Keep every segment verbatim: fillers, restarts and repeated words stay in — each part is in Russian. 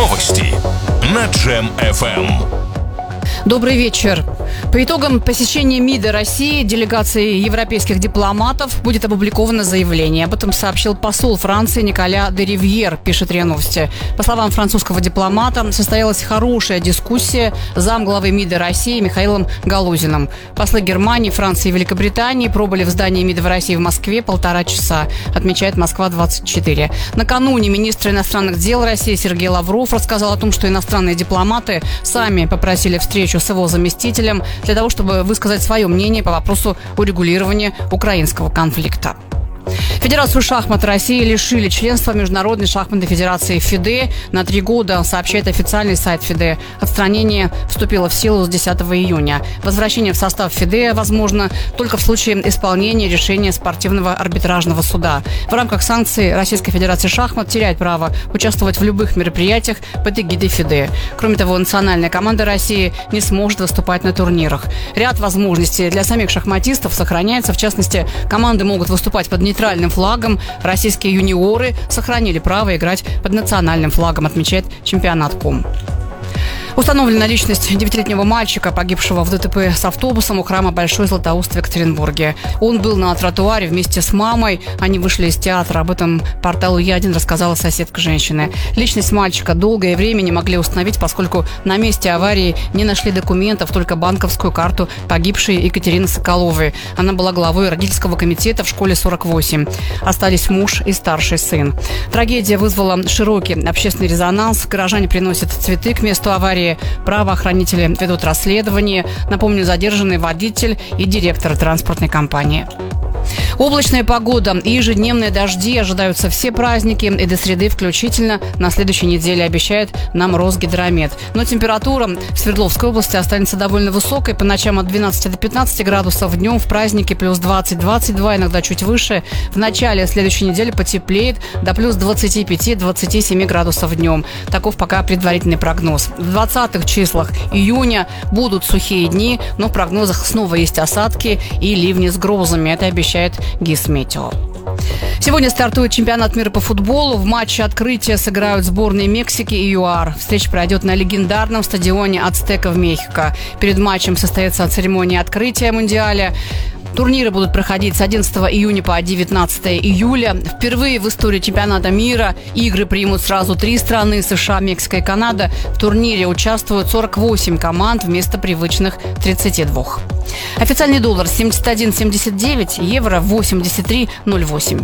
Новости на Джем эф эм. Добрый вечер. По итогам посещения МИДа России делегации европейских дипломатов будет опубликовано заявление. Об этом сообщил посол Франции Николя де Ривьер, пишет РИА Новости. По словам французского дипломата, состоялась хорошая дискуссия с замглавой МИДа России Михаилом Галузиным. Послы Германии, Франции и Великобритании пробыли в здании МИДа в России в Москве полтора часа, отмечает Москва двадцать четыре. Накануне министр иностранных дел России Сергей Лавров рассказал о том, что иностранные дипломаты сами попросили встречу с его заместителем для того, чтобы высказать свое мнение по вопросу урегулирования украинского конфликта. Федерацию шахмат России лишили членства Международной шахматной федерации ФИДЕ на три года, сообщает официальный сайт ФИДЕ. Отстранение вступило в силу с десятого июня. Возвращение в состав ФИДЕ возможно только в случае исполнения решения спортивного арбитражного суда. В рамках санкций Российская Федерация шахмат теряет право участвовать в любых мероприятиях под эгидой ФИДЕ. Кроме того, национальная команда России не сможет выступать на турнирах. Ряд возможностей для самих шахматистов сохраняется. В частности, команды могут выступать под нейтральным флагом. Российские юниоры сохранили право играть под национальным флагом, отмечает чемпионат точка ком. Установлена личность девятилетнего мальчика, погибшего в ДТП с автобусом у храма Большой Златоуст в Екатеринбурге. Он был на тротуаре вместе с мамой. Они вышли из театра. Об этом порталу Я один рассказала соседка женщины. Личность мальчика долгое время не могли установить, поскольку на месте аварии не нашли документов, только банковскую карту погибшей Екатерины Соколовой. Она была главой родительского комитета в школе сорок восемь. Остались муж и старший сын. Трагедия вызвала широкий общественный резонанс. Горожане приносят цветы к месту аварии. Правоохранители ведут расследование. Напомню, задержанный водитель и директор транспортной компании. Облачная погода и ежедневные дожди ожидаются все праздники и до среды включительно на следующей неделе, обещает нам Росгидромет. Но температура в Свердловской области останется довольно высокой. По ночам от двенадцати до пятнадцати градусов, днем в праздники плюс двадцать - двадцать два, иногда чуть выше. В начале следующей недели потеплеет до плюс двадцати пяти - двадцати семи градусов днем. Таков пока предварительный прогноз. В двадцатых числах июня будут сухие дни, но в прогнозах снова есть осадки и ливни с грозами. Это обещает Гисметео. Сегодня стартует чемпионат мира по футболу. В матче открытия сыграют сборные Мексики и ЮАР. Встреча пройдет на легендарном стадионе Ацтека в Мехико. Перед матчем состоится церемония открытия Мундиаля. Турниры будут проходить с одиннадцатого июня по девятнадцатого июля. Впервые в истории чемпионата мира игры примут сразу три страны – США, Мексика и Канада. В турнире участвуют сорок восемь команд вместо привычных тридцати двух. Официальный доллар семьдесят один семьдесят девять, евро восемьдесят три ноль восемь.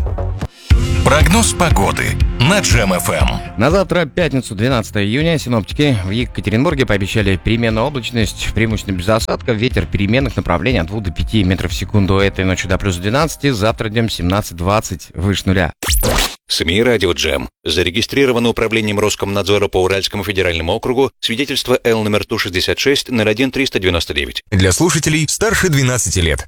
Прогноз погоды на Джем эф эм. На завтра, пятницу, двенадцатого июня, синоптики в Екатеринбурге пообещали переменную облачность, преимущественно без осадков, ветер переменных направлений от двух до пяти метров в секунду. Этой ночью до плюс двенадцати, завтра днем семнадцать - двадцать, выше нуля. СМИ «Радио Джем». Зарегистрировано управлением Роскомнадзора по Уральскому федеральному округу свидетельство Л номер Ту шестьдесят шесть ноль один триста девяносто девять. Для слушателей старше двенадцати лет.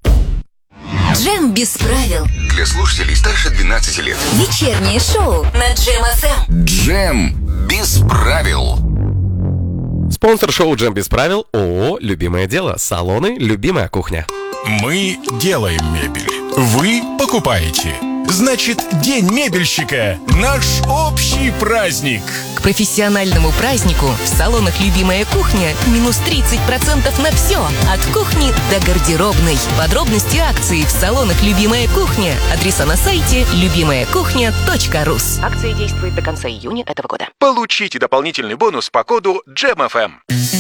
Джем без правил. Для слушателей старше двенадцати лет. Вечернее шоу на Джем эф эм. Джем без правил. Спонсор шоу «Джем без правил» ООО «Любимое дело». Салоны «Любимая кухня». Мы делаем мебель. Вы покупаете. Значит, День мебельщика – наш общий праздник. К профессиональному празднику в салонах «Любимая кухня» минус тридцать процентов на все. От кухни до гардеробной. Подробности акции в салонах «Любимая кухня». Адреса на сайте любимая кухня точка рус. Акция действует до конца июня этого года. Получите дополнительный бонус по коду джем эф эм.